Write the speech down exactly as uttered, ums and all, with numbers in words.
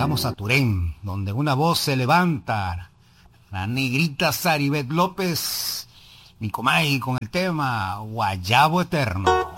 Vamos a Turén, donde una voz se levanta, la negrita Saribet López, Nicomay con el tema Guayabo Eterno.